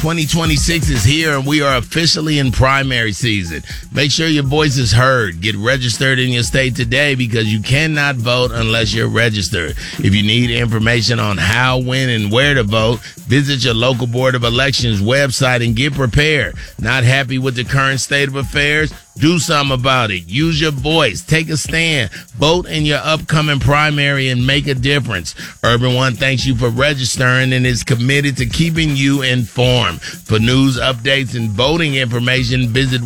2026 is here, and we are officially in primary season. Make sure your voice is heard. Get registered in your state today because you cannot vote unless you're registered. If you need information on how, when, and where to vote, visit your local Board of Elections website and get prepared. Not happy with the current state of affairs? Do something about it. Use your voice. Take a stand. Vote in your upcoming primary and make a difference. Urban One thanks you for registering and is committed to keeping you informed. For news, updates, and voting information, visit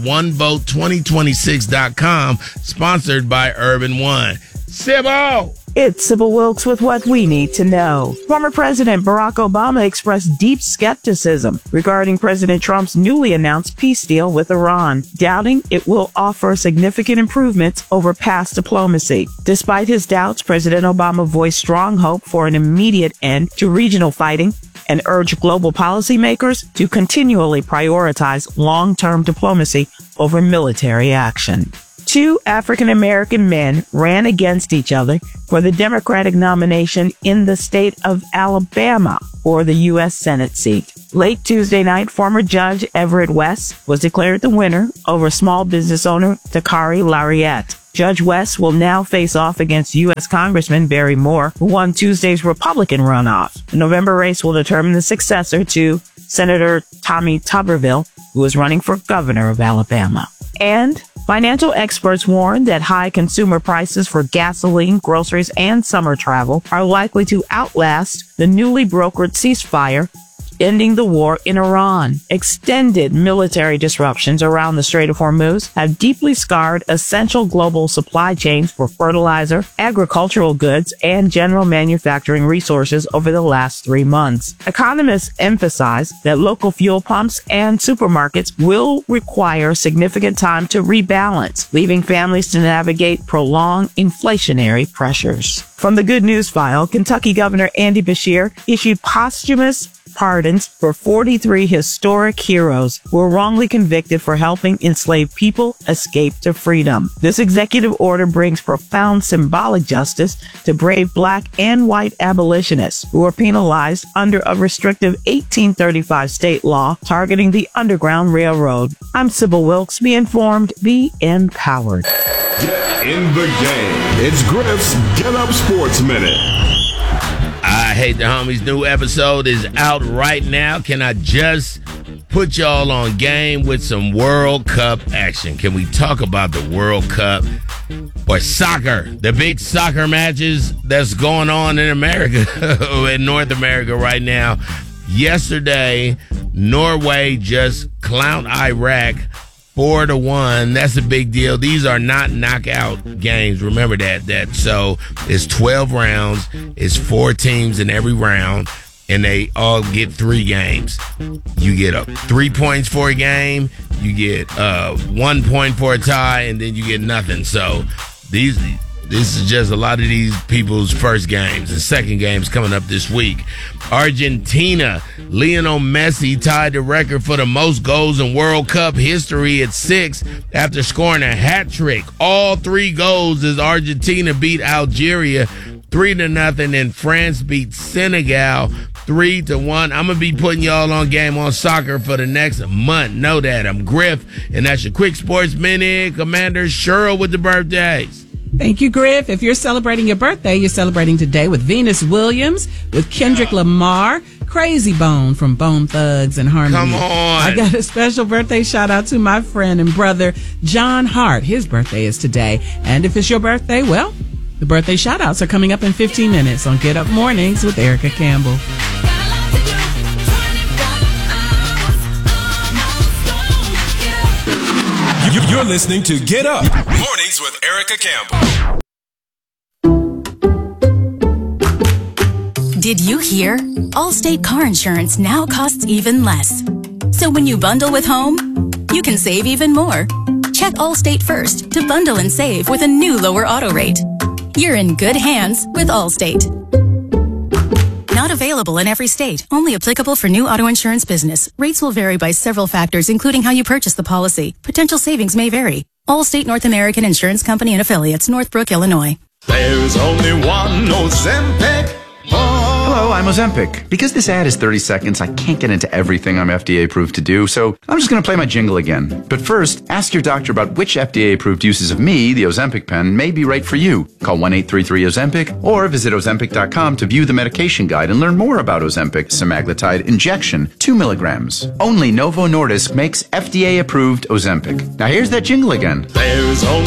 onevote2026.com, sponsored by Urban One. Sybil! It's Sybil Wilkes with what we need to know. Former President Barack Obama expressed deep skepticism regarding President Trump's newly announced peace deal with Iran, doubting it will offer significant improvements over past diplomacy. Despite his doubts, President Obama voiced strong hope for an immediate end to regional fighting and urged global policymakers to continually prioritize long-term diplomacy over military action. Two African-American men ran against each other for the Democratic nomination in the state of Alabama for the U.S. Senate seat. Late Tuesday night, former Judge Everett West was declared the winner over small business owner Takari Lariat. Judge West will now face off against U.S. Congressman Barry Moore, who won Tuesday's Republican runoff. The November race will determine the successor to Senator Tommy Tuberville, who is running for governor of Alabama. And financial experts warn that high consumer prices for gasoline, groceries, and summer travel are likely to outlast the newly brokered ceasefire ending the war in Iran. Extended military disruptions around the Strait of Hormuz have deeply scarred essential global supply chains for fertilizer, agricultural goods, and general manufacturing resources over the last 3 months. Economists emphasize that local fuel pumps and supermarkets will require significant time to rebalance, leaving families to navigate prolonged inflationary pressures. From the Good News File, Kentucky Governor Andy Beshear issued posthumous pardons for 43 historic heroes who were wrongly convicted for helping enslaved people escape to freedom. This executive order brings profound symbolic justice to brave black and white abolitionists who were penalized under a restrictive 1835 state law targeting the Underground Railroad. I'm Sybil Wilkes. Be informed, be empowered. Get in the game. It's Griff's Get Up Sports Minute. I Hate the Homies new episode is out right now. Can I just put y'all on game with some World Cup action? Can we talk about the World Cup or soccer? The big soccer matches that's going on in America, in North America right now. Yesterday, Norway just clowned Iraq 4-1. That's a big deal. These are not knockout games. Remember that. So it's 12 rounds. It's 4 teams in every round, and they all get 3 games. You get 3 points for a game. You get 1 point for a tie, and then you get nothing. So this is just a lot of these people's first games. The second game's coming up this week. Argentina, Lionel Messi tied the record for the most goals in World Cup history at 6 after scoring a hat trick. All 3 goals as Argentina beat Algeria 3-0, and France beat Senegal 3-1. I'm going to be putting y'all on game on soccer for the next month. Know that. I'm Griff, and that's your Quick Sports Minute. Commander Cheryl with the birthdays. Thank you, Griff. If you're celebrating your birthday, you're celebrating today with Venus Williams, with Kendrick Lamar, Crazy Bone from Bone Thugs and Harmony. Come on. I got a special birthday shout out to my friend and brother, John Hart. His birthday is today. And if it's your birthday, well, the birthday shout outs are coming up in 15 minutes on Get Up Mornings with Erica Campbell. You're listening to Get Up Mornings with Erica Campbell. Did you hear? Allstate car insurance now costs even less. So when you bundle with home, you can save even more. Check Allstate first to bundle and save with a new lower auto rate. You're in good hands with Allstate. Not available in every state. Only applicable for new auto insurance business. Rates will vary by several factors, including how you purchase the policy. Potential savings may vary. Allstate North American Insurance Company and Affiliates, Northbrook, Illinois. There's only one Ozempic. Hello, I'm Ozempic. Because this ad is 30 seconds, I can't get into everything I'm FDA approved to do, so I'm just going to play my jingle again. But first, ask your doctor about which FDA approved uses of me, the Ozempic pen, may be right for you. Call 1-833-OZEMPIC or visit Ozempic.com to view the medication guide and learn more about Ozempic semaglutide injection, 2 milligrams. Only Novo Nordisk makes FDA approved Ozempic. Now here's that jingle again. There's only